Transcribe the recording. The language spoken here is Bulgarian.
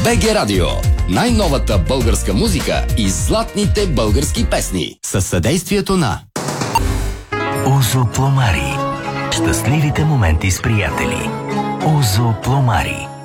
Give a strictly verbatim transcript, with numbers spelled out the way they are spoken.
БГ Радио. Най-новата българска музика и златните български песни. Със съдействието на Озо Пломари. Щастливите моменти с приятели. Озо Пломари.